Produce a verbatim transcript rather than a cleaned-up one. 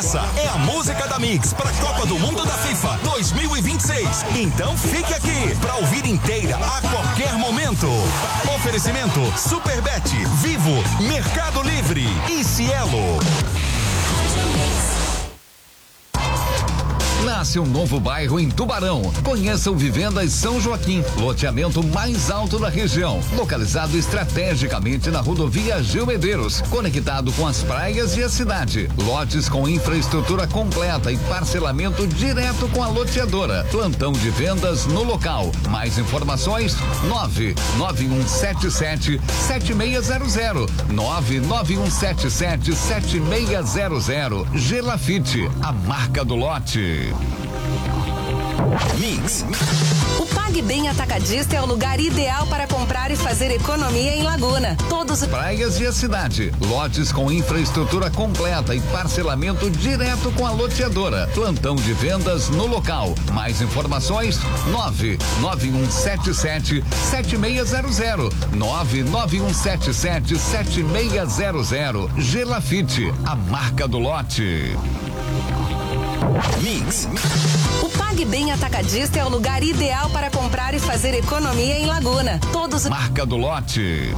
Essa é a música da Mix para a Copa do Mundo da FIFA dois mil e vinte e seis. Então fique aqui para ouvir inteira a qualquer momento. Oferecimento Superbet, Vivo, Mercado Livre e Cielo. Nasce um novo bairro em Tubarão. Conheça o Vivendas São Joaquim, loteamento mais alto da região, localizado estrategicamente na rodovia Gil Medeiros, conectado com as praias e a cidade. Lotes com infraestrutura completa e parcelamento direto com a loteadora. Plantão de vendas no local. Mais informações: nove nove um sete sete sete seis zero zero. nove nove um sete sete sete seis zero zero. Gelafite, a marca do lote. Mix. O PagBem Atacadista é o lugar ideal para comprar e fazer economia em Laguna. Todos os praias e a cidade. Lotes com infraestrutura completa e parcelamento direto com a loteadora. Plantão de vendas no local. Mais informações: nove nove um sete sete sete seis zero zero. nove nove um sete sete sete seis zero zero. Gelafite, a marca do lote. Mix. O PagBem Atacadista é o lugar ideal para comprar e fazer economia em Laguna. Todos os marca do lote.